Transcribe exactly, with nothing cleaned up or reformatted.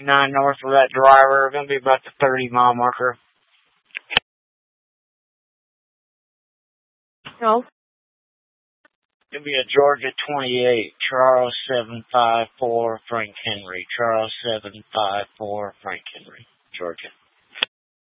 nine north of that driver. Going to be about the thirty mile marker. No. It'll be a Georgia twenty-eight, Charles seven five four, Frank Henry. Charles seven five four, Frank Henry, Georgia.